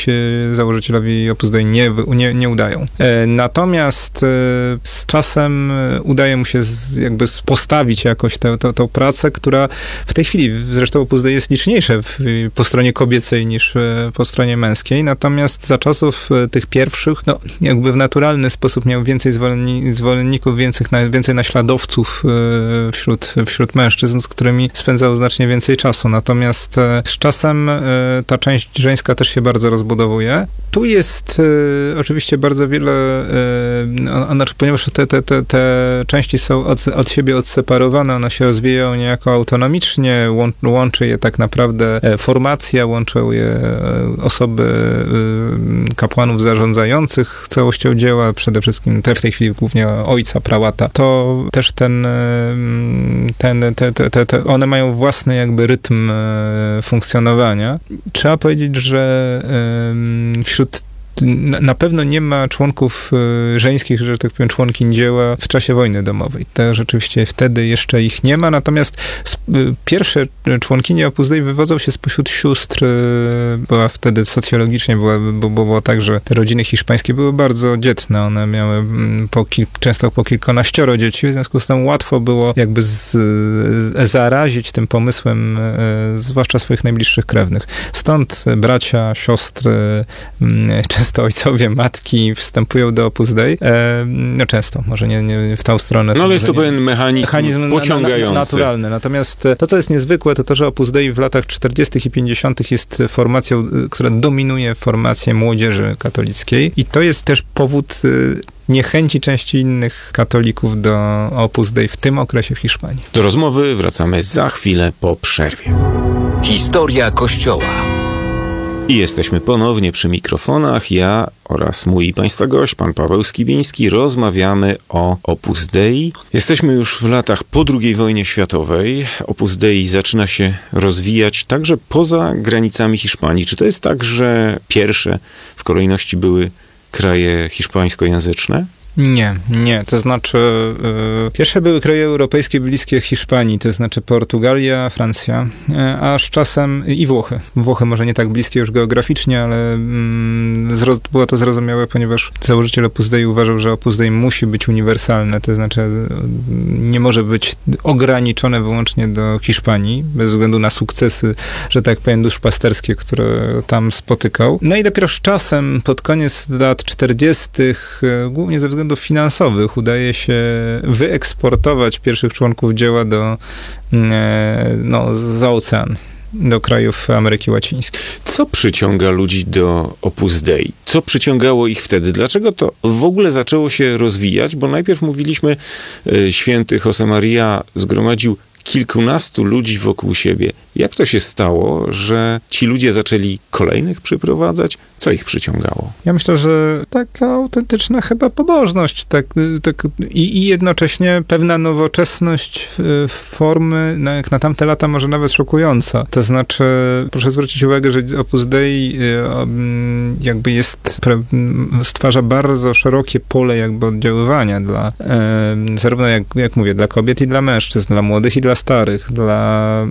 się założycielowi Opus Dei nie udają. Natomiast z czasem udaje mu się jakby postawić jakoś tą pracę, która w tej chwili, zresztą Opus Dei jest liczniejsze po stronie kobiecej niż po stronie męskiej, natomiast za czasów tych pierwszych, no jakby w naturalny sposób miał więcej zwolenników, więcej naśladowców wśród mężczyzn, z którymi spędzał znacznie więcej czasu. Natomiast z czasem ta część żeńska też się bardzo rozbudowuje. Tu jest oczywiście bardzo wiele, ponieważ te części są od siebie odseparowane, one się rozwijają niejako autonomicznie, łączy je tak naprawdę formacja, łączą je osoby kapłanów zarządzających całością dzieła, przede wszystkim w tej chwili głównie ojca prałata. To też one mają własny jakby rytm funkcjonowania. Trzeba powiedzieć, że na pewno nie ma członków żeńskich, że tak powiem, członkiń dzieła w czasie wojny domowej. Tak, rzeczywiście wtedy jeszcze ich nie ma, natomiast pierwsze członkinie Opus Dei wywodzą się spośród sióstr. Była wtedy socjologicznie, było tak, że te rodziny hiszpańskie były bardzo dzietne. One miały często po kilkanaścioro dzieci, w związku z tym łatwo było jakby zarazić tym pomysłem zwłaszcza swoich najbliższych krewnych. Stąd bracia, siostry, często ojcowie, matki wstępują do Opus Dei. No często, może nie w tą stronę. No ale jest to pewien mechanizm pociągający. Naturalny. Natomiast to, co jest niezwykłe, to, że Opus Dei w latach 40. i 50. jest formacją, która dominuje formację młodzieży katolickiej i to jest też powód niechęci części innych katolików do Opus Dei w tym okresie w Hiszpanii. Do rozmowy wracamy za chwilę po przerwie. Historia Kościoła. I jesteśmy ponownie przy mikrofonach. Ja oraz mój i państwa gość, pan Paweł Skibiński, rozmawiamy o Opus Dei. Jesteśmy już w latach po II wojnie światowej. Opus Dei zaczyna się rozwijać także poza granicami Hiszpanii. Czy to jest tak, że pierwsze w kolejności były kraje hiszpańskojęzyczne? Nie. To znaczy pierwsze były kraje europejskie bliskie Hiszpanii, to znaczy Portugalia, Francja, aż czasem i Włochy. Włochy może nie tak bliskie już geograficznie, ale było to zrozumiałe, ponieważ założyciel Opus Dei uważał, że Opus Dei musi być uniwersalne, to znaczy nie może być ograniczone wyłącznie do Hiszpanii, bez względu na sukcesy, że tak powiem, duszpasterskie, które tam spotykał. No i dopiero z czasem, pod koniec lat 40., głównie ze względów finansowych, udaje się wyeksportować pierwszych członków dzieła za ocean, do krajów Ameryki Łacińskiej. Co przyciąga ludzi do Opus Dei? Co przyciągało ich wtedy? Dlaczego to w ogóle zaczęło się rozwijać? Bo najpierw mówiliśmy, święty Josemaria zgromadził kilkunastu ludzi wokół siebie. Jak to się stało, że ci ludzie zaczęli kolejnych przyprowadzać? Co ich przyciągało? Ja myślę, że taka autentyczna chyba pobożność i jednocześnie pewna nowoczesność formy, jak na tamte lata może nawet szokująca. To znaczy, proszę zwrócić uwagę, że Opus Dei jakby stwarza bardzo szerokie pole jakby oddziaływania dla zarówno, jak mówię, dla kobiet i dla mężczyzn, dla młodych i dla starych, dla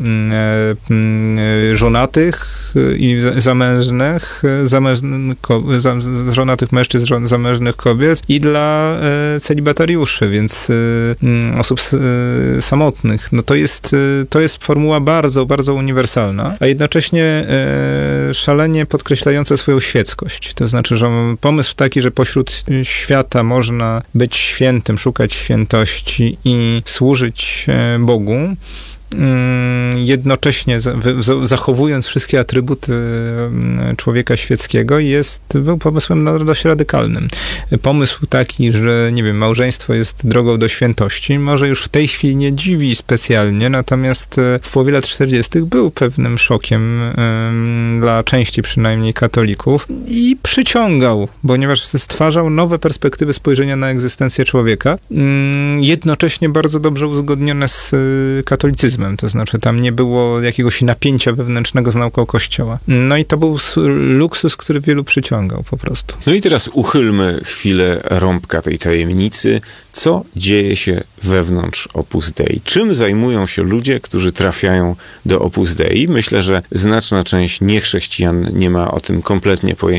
żonatych i zamężnych, żonatych mężczyzn, zamężnych kobiet i dla celibatariuszy, więc osób samotnych. No to jest formuła bardzo, bardzo uniwersalna, a jednocześnie szalenie podkreślająca swoją świeckość. To znaczy, że pomysł taki, że pośród świata można być świętym, szukać świętości i służyć Bogu, jednocześnie zachowując wszystkie atrybuty człowieka świeckiego, był pomysłem dość radykalnym. Pomysł taki, że nie wiem, małżeństwo jest drogą do świętości, może już w tej chwili nie dziwi specjalnie, natomiast w połowie lat 40. był pewnym szokiem dla części przynajmniej katolików i przyciągał, ponieważ stwarzał nowe perspektywy spojrzenia na egzystencję człowieka, jednocześnie bardzo dobrze uzgodnione z katolicyzmem. To znaczy, tam nie było jakiegoś napięcia wewnętrznego z nauką Kościoła. No i to był luksus, który wielu przyciągał po prostu. No i teraz uchylmy chwilę rąbka tej tajemnicy. Co dzieje się wewnątrz Opus Dei? Czym zajmują się ludzie, którzy trafiają do Opus Dei? Myślę, że znaczna część niechrześcijan nie ma o tym kompletnie pojęcia.